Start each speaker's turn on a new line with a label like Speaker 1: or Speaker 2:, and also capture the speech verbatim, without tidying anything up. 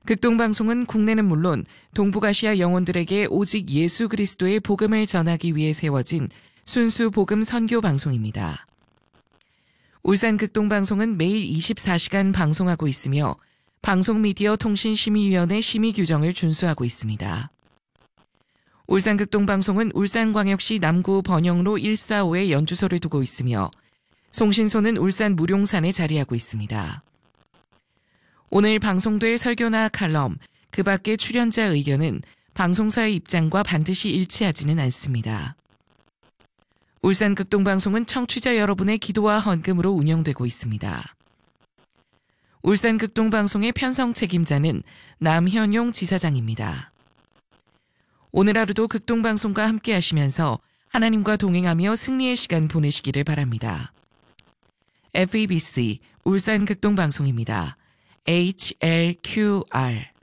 Speaker 1: 극동방송은 국내는 물론 동북아시아 영혼들에게 오직 예수 그리스도의 복음을 전하기 위해 세워진 순수 복음 선교 방송입니다. 울산 극동방송은 매일 이십사 시간 방송하고 있으며 방송미디어통신심의위원회 심의 규정을 준수하고 있습니다. 울산 극동방송은 울산광역시 남구 번영로 일사오에 연주소를 두고 있으며 송신소는 울산 무룡산에 자리하고 있습니다. 오늘 방송될 설교나 칼럼, 그 밖의 출연자 의견은 방송사의 입장과 반드시 일치하지는 않습니다. 울산 극동방송은 청취자 여러분의 기도와 헌금으로 운영되고 있습니다. 울산 극동방송의 편성 책임자는 남현용 지사장입니다. 오늘 하루도 극동방송과 함께 하시면서 하나님과 동행하며 승리의 시간 보내시기를 바랍니다. 에프이비씨 울산 극동방송입니다. 에이치엘큐알